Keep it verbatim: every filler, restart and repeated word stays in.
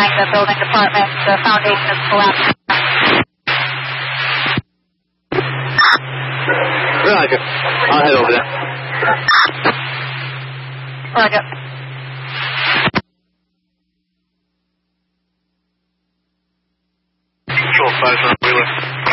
notifying the building department. The foundation is collapsed. Roger. I'll head over there. Roger. Control five, Wheeler.